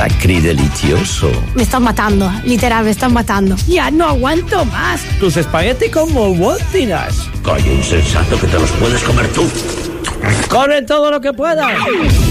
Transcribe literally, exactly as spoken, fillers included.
Acri delicioso. Me están matando, literal, me están matando. Ya no aguanto más. Tus espagueti como voltinas. Calla, insensato, que te los puedes comer tú. ¡Corre todo lo que puedas!